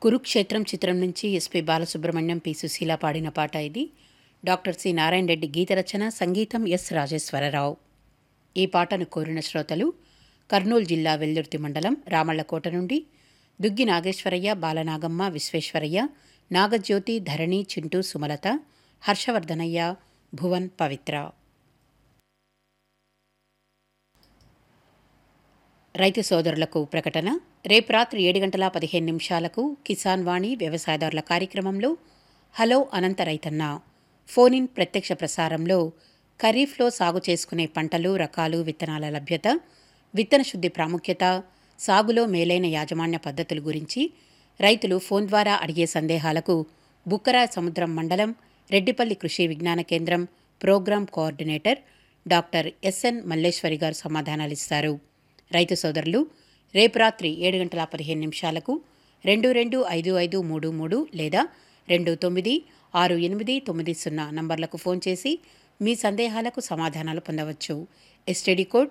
కురుక్షేత్రం చిత్రం నుంచి SP Balasubrahmanyam, P Susheela పాడిన పాట ఇది. డాక్టర్ సి నారాయణ రెడ్డి గీత రచన, సంగీతం ఎస్ రాజేశ్వరరావు. ఈ పాటను కోరిన శ్రోతలు కర్నూలు జిల్లా వెల్దుర్తి మండలం రామళ్లకోట నుండి దుగ్గి నాగేశ్వరయ్య, బాలనాగమ్మ, విశ్వేశ్వరయ్య, నాగజ్యోతి, ధరణి, చింటూ, సుమలత, హర్షవర్ధనయ్య, భువన్, పవిత్ర. రైతు సోదరులకు ప్రకటన. రేపు రాత్రి 7:15 కిసాన్ వాణి వ్యవసాయదారుల కార్యక్రమంలో హలో అనంత రైతన్న ఫోన్ ఇన్ ప్రత్యక్ష ప్రసారంలో ఖరీఫ్లో సాగు చేసుకునే పంటలు, రకాలు, విత్తనాల లభ్యత, విత్తన శుద్ధి ప్రాముఖ్యత, సాగులో మేలైన యాజమాన్య పద్ధతుల గురించి రైతులు ఫోన్ ద్వారా అడిగే సందేహాలకు బుక్కరాయ సముద్రం మండలం రెడ్డిపల్లి కృషి విజ్ఞాన కేంద్రం programme coordinator doctor SN Malleswari గారు సమాధానాలిస్తారు. రైతు సోదరులు రేపు రాత్రి 7:15 225533 లేదా 296890 నంబర్లకు ఫోన్ చేసి మీ సందేహాలకు సమాధానాలు పొందవచ్చు. STD code